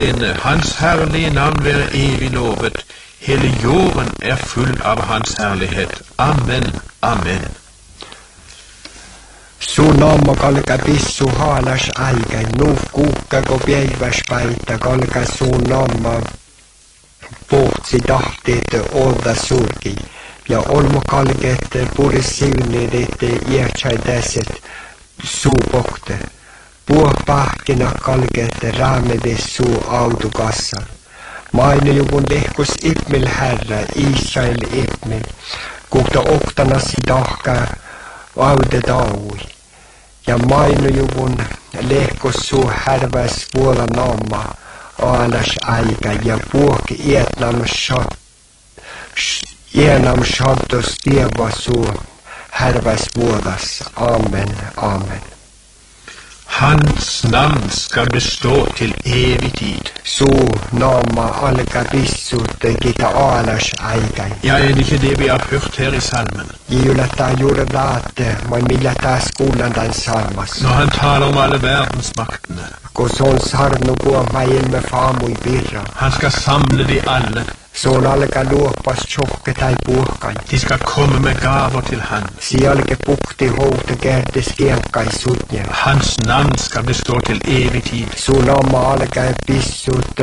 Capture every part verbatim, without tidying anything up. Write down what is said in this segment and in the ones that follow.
Hans herlige navn være evig lovet. Hele jorden er full av hans herlighet. Amen, amen. Sunoma kalka pissu haalas aikai, nuhkuukkago päiväspäitä kalka sunoma puhtsi tahtiet olta surki. Ja olmo kalkeet puris siunid, et iätsai täset suupokte. Puh pahkina kalkeet raamedes suu autukassa. Mainu jukun lehkus ipmil herra, Israel ipmil, kuhta oktanasi tahka aude taui. Ja mainu jukun lehkus suu härväs vuola naama aalas aika, ja puhk ietnam shot, ienam shotos tieva suu härväs vuodas. Amen, amen. Hans navn skal bestå til evig tid. Suu naama alka pissut kita aalas aikai. Ja, er det ikke det vi har hørt her i salmen? Juulata jurdaate, man millä taas kuullaan tämän salmas. Når han taler om alle verdensmaktene. Kun se on sarnu puhma ilme faamui pirra. Han skal samle de alle. Se on alka luoppas tjokke tai puhkai. De skal komme med gaver til han. Si alke pukti houte kertes kienkai sutnje. Hans navn skal bestå til evig tid. Sun oma alka pissut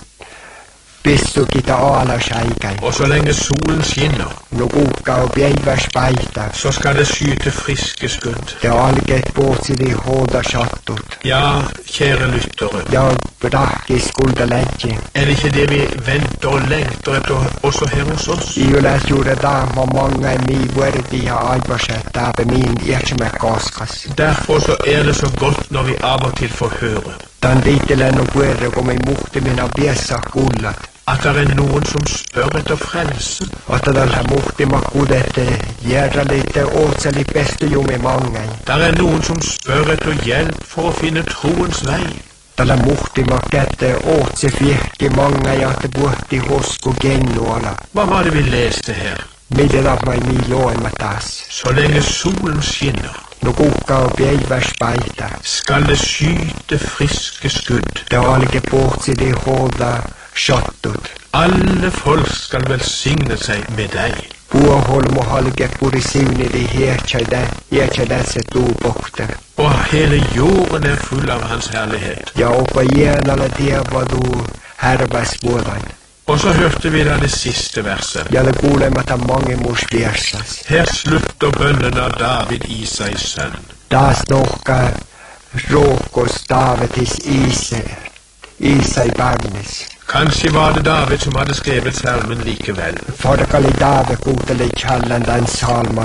pissu kita aalas aikai. Og så lenge solen skinner, no kuukka päiväspäitä. Så skal det skyte friske skudd. Det alket puhutsi di hårda sattut. Ja, kjære lyttere. Ja, bedahkis kulda lätji. Er det ikke det vi venter og lengter etter også her hos oss? Iulas juuri daama mange mii vuorti ja aivaset taape miin iätsemä kaskas. Derfor så er det så godt når vi av og til får høre Tän tiitelen on vuorre, kun me muhtimina piessä kullat. at det er noen som spør etter frelse. Että tällä muhtima kudette järjälite ootseli pestujumi mangai. Det er noen som spør etter hjelp for å finne troens vei. Tällä muhtima kätte ootse fiehki mangai, että puhti hosku gennuala. Hva var det vi leste her? Miten mai mii loema taas? Så lenge solen skinner, No kuukka on päiväspäitä. skal det skyte friske skudd. Det alke puhtsi di hårda sattut. Alle folk skal velsigne seg med deg. Puoholmo halke puri siunidi hietsä tässä tuupokte. Og hele jorden er full av hans herlighet. Ja oppa jäänalle tievadu härväs vuodain. Og så hørte vi da det siste verset. Ja le kuulematta mange mus viersas. Her slutter bønnen av David, Isais sønn. Taas nohka rohkos Daavetis Ise, Isai barnes. Kanskje var det David som hadde skrevet salmen likevel. Fordakali Daave kuuteli kjallan den salma.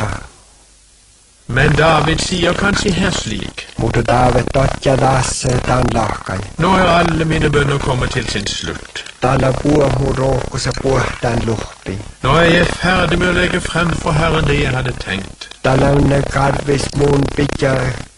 Men David sier kanskje her slik: Mutta Daave totja taas tan lahkai. Nå er alle mine bønner kommet til sin slutt. Tala puomu rohkosa puhtaan luhpi. Nå er jeg ferdig med å legge frem for Herren det jeg hadde tenkt. Tala on karvis mun pitja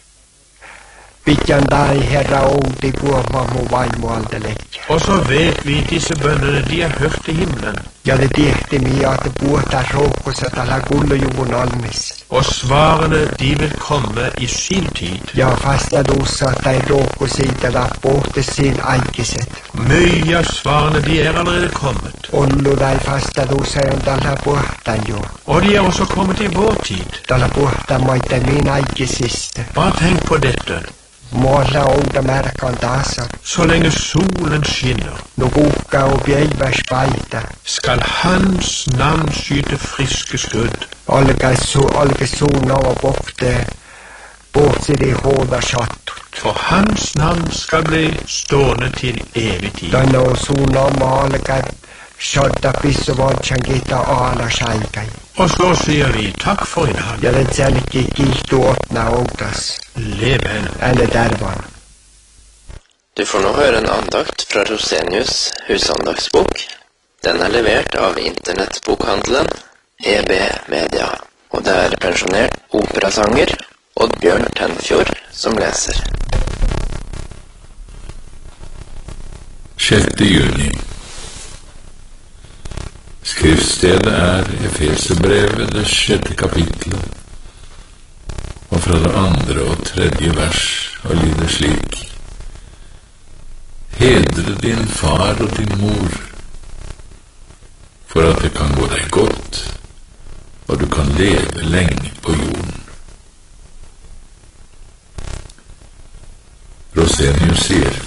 pitjan tai herra outi puomu mu vaimo altelekja. Og så vet vi disse bønnene, de er hørt i himmelen. Ja det tiehti mi at puhtaan rohkosa tala kullujuvun almis. Og svarene, de vil komme i sin tid. Ja fasta tuussa tai rohkosiita la pohtisin aikiset. Mye av svarene, de er allerede kommet. Ollu tai fasta tuussa on tala puhtaan jo. Og de er også kommet i vår tid. Tala puhtaan maita min aikisista. Bare tenk på dette. Muolla outa märkan taasa. Så lenge solen skinner, No kuukka on päiväspäitä. skal hans navn skyte friske skudd. Alkais su, alkais suunnava pohte. Pohtsi di hårda sattut. For hans navn skal bli stående til evig tid. Tänne on suunnama alkai satta pissuvaatsan kita aalas aikai. Og så sier vi takk for i dag. Ja den selki kiihtu otna outas. Lev vel. Änne tärvan. Du får nå høre en andakt fra Rosenius husandagsbok. Den er levert av internettbokhandelen E B Media, og det er pensjonert operasanger Oddbjørn Tenfjord som leser. sjette juni. Skriftstedet er Efeserbrevet, det sjette kapitlet, og fra det andre og tredje vers, og lyder slik: Hedre din far og din mor, for at det kan gå deg godt, og du kan leve lenge på jorden. Rosenius sier: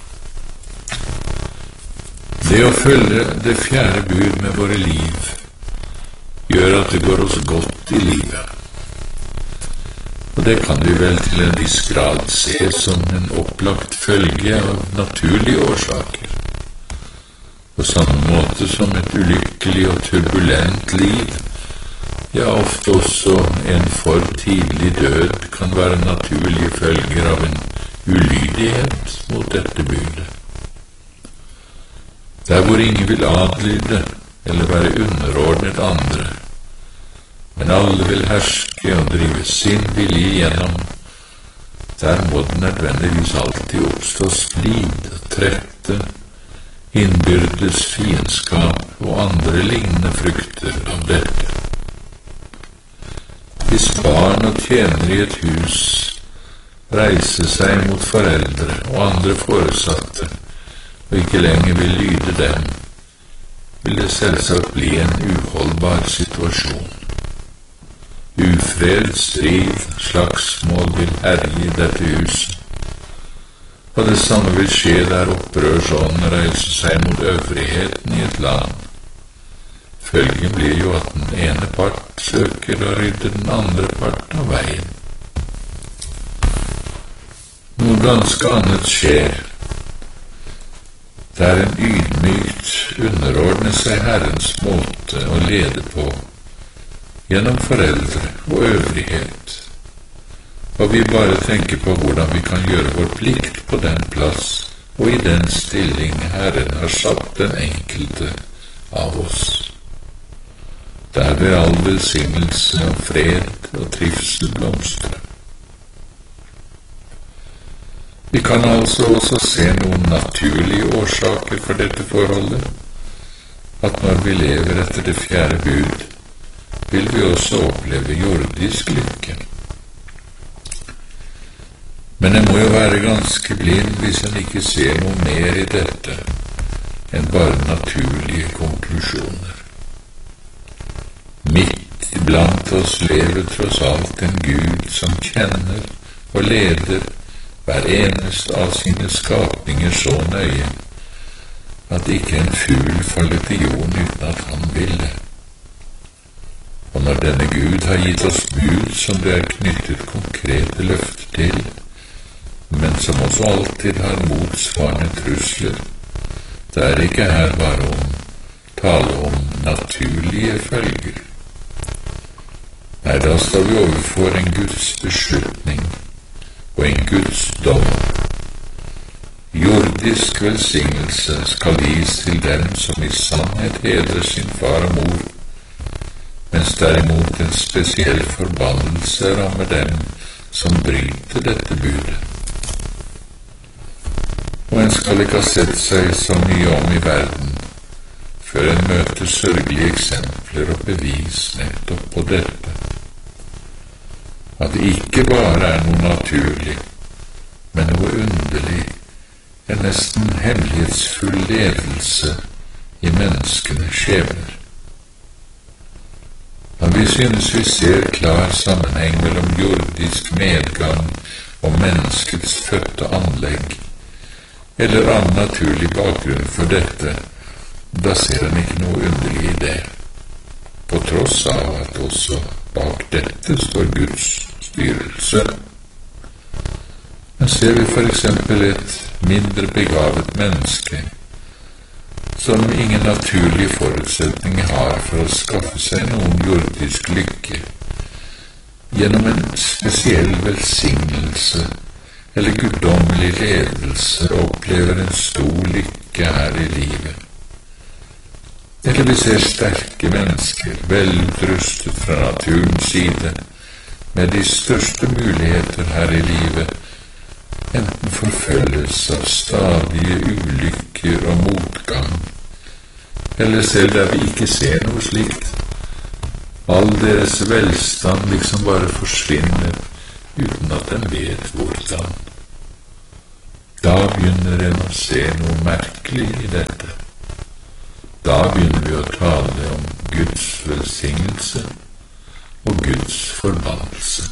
det å følge det fjerde bud med våre liv gjør at det går oss godt i livet. Og det kan vi vel til en viss grad se som en opplagt følge av naturlige årsaker. På samme måte som et ulykkelig og turbulent liv, ja, ofte også en for tidlig død, kan være naturlige følger av en ulydighet mot dette budet. Der hvor ingen vil adlyde eller være underordnet andre, men alle vil herske og drive sin vilje igjennom, der må det nødvendigvis alltid oppstå splid og trette, innbyrdes fiendskap og andre lignende frukter av dette. Hvis barn og tjenere i et hus reiser seg mot foreldre og andre foresatte, og ikke lenger vil lyde dem, vil det selvsagt bli en uholdbar situasjon. Ufred, strid, slagsmål vil herje i dette huset, og det samme vil skje der opprørsånden reiser seg mot øvrigheten i et land. Følgen blir jo at den ene part søker å rydde den andre part av veien. Noe ganske annet skjer. Det er en ydmykt underordne seg Herrens måte å lede på, gjennom foreldre og øvrighet, og vi bare tenker på hvordan vi kan gjøre vår plikt på den plass og i den stilling Herren har satt den enkelte av oss. Der vil all velsignelse og fred og trivsel blomstre. Vi kan altså også se noen naturlige årsaker for dette forholdet, at når vi lever etter det fjerde bud, vil vi også oppleve jordisk lykke. Men jeg må jo være ganske blind hvis en ikke ser noe mer i dette enn bare naturlige konklusjoner. Midt iblant oss lever tross alt en Gud som kjenner og leder hver eneste av sine skapninger så nøye, at ikke en fugl faller til jorden uten at han ville. Og når denne Gud har gitt oss bud som det er knyttet konkrete løfter til, men som også alltid har motsvarende trusler, det er ikke her bare om tale om naturlige følger. Nei, da står vi overfor en Guds beslutning og en Guds dom. Jordisk velsignelse skal gis til dem som i sannhet hedrer sin far og mor, mens derimot en spesiell forbannelse rammer dem som bryter dette budet. Og en skal ikke ha sett seg så mye om i verden, før en møter sørgelige eksempler og bevis nettopp på dette. At det ikke bare er noe naturlig, men noe underlig, en nesten hemmelighetsfull ledelse i menneskenes skjebner. Men vi synes vi ser klar sammenheng mellom jordisk medgang og menneskets fødte anlegg, eller annen naturlig bakgrunn for dette, da ser en ikke noe underlig i det, på tross av at også bak dette står Guds styrelse. Men ser vi for eksempel et mindre begavet menneske, som ingen naturlige forutsetninger har for å skaffe seg noen jordisk lykke, gjennom en spesiell velsignelse eller guddommelig ledelse opplever en stor lykke her i livet. Eller vi ser sterke mennesker, velutrustet fra naturens side, med de største muligheter her i livet, enten forfølges av stadige ulykker og motgang, eller selv der vi ikke ser noe slikt. All deres velstand liksom bare forsvinner uten at en vet hvordan. da begynner en å se noe merkelig i dette. Da begynner vi å tale om Guds velsignelse og Guds forbannelse.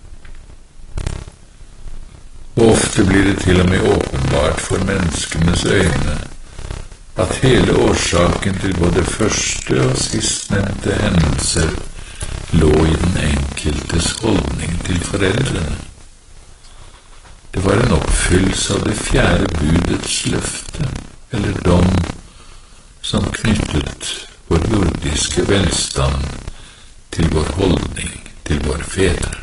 Og ofte blir det til og med åpenbart for menneskenes øyne at hele årsaken til både første og sistnevnte hendelser lå i den enkeltes holdning til foreldrene. Det var en oppfyllelse av det fjerde budets løfte, eller dom, som knyttet vår jordiske velstand til vår holdning til våre fedre.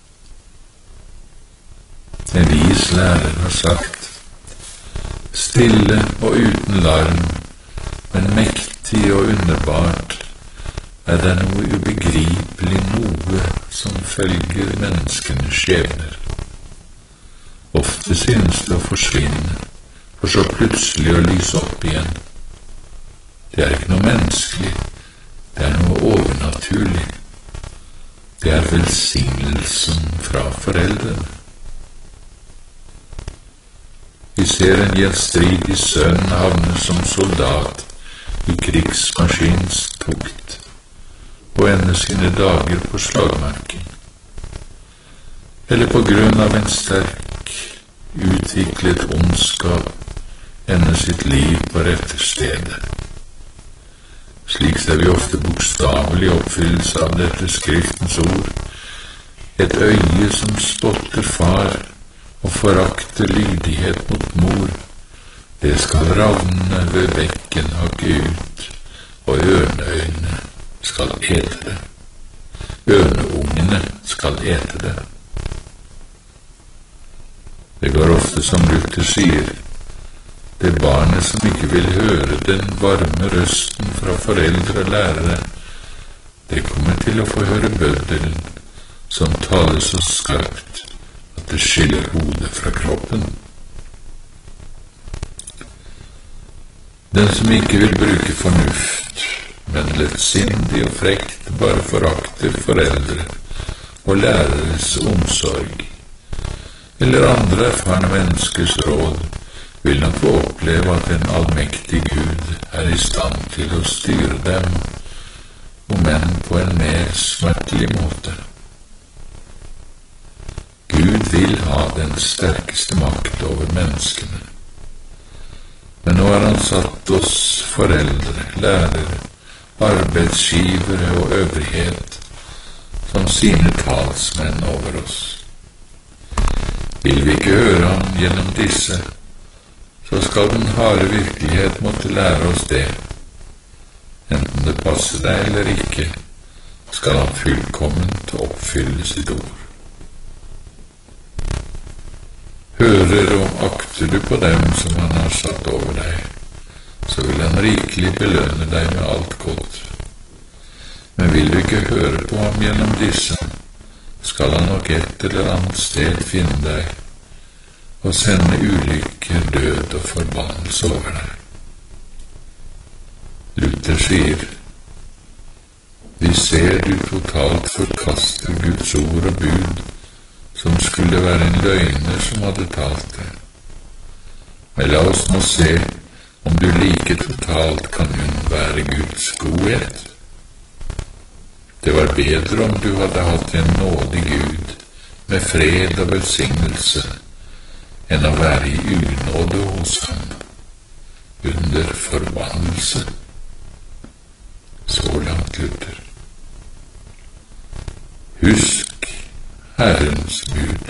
En vis lærer har sagt: stille og uten larm, men mektig og underbart, er det noe ubegripelig noe som følger menneskenes skjebner. Ofte synes det å forsvinne, for så plutselig å lyse opp igjen. Det er ikke noe menneskelig, det er noe overnaturlig. Det er velsignelsen fra foreldrene. Vi ser en gjenstridig sønn havne som soldat i krigsmaskins tukt og ende sine dager på slagmarken, eller på grunn av en sterk, utviklet ondskap ende sitt liv på rette stedet. Slik ser vi ofte bokstavelig oppfyllelse av dette skriftens ord, et øye som spotter far og forakter lydighet mot mor, det skal ravnene ved bekken hakke ut, og ørneøyne skal ete det. Ørneungene skal ete det. Det går ofte som Luther sier: det barnet som ikke vil høre den varme røsten fra foreldre og lærere, det kommer til å få høre bøddelen som taler så skarpt at det skiller hodet fra kroppen. Den som ikke vil bruke fornuft, men lettsindig og frekt bare forakter foreldre og læreres omsorg, eller andre erfarne menneskers råd, vil nok få oppleve at en allmektig Gud er i stand til å styre dem, om enn på en mer smertelig måte. Gud vil ha den sterkeste makt over menneskene. Men nå har han satt oss foreldre, lærere, arbeidsgivere og øvrighet som sine talsmenn over oss. Vil vi ikke høre ham gjennom disse, så skal den harde virkelighet måtte lære oss det. Enten det passer deg eller ikke, skal han fullkomment oppfylle sitt ord. Hører og akter du på dem som han har satt over deg, så vil han rikelig belønne deg med alt godt. Men vil du ikke høre på ham gjennom disse, skal han nok et eller annet sted finne deg og sende ulykke, død og forbannelse over deg. Luther sier: vi ser du totalt forkaster Guds ord og bud, som skulle være en løgner som hadde talt det. Men la oss nå se om du like totalt kan unnvære Guds godhet. Det var bedre om du hadde hatt en nådig Gud med fred og velsignelse, enn å være i unåde hos ham, under forbannelse. Så langt Luther. Husk Herrens bud.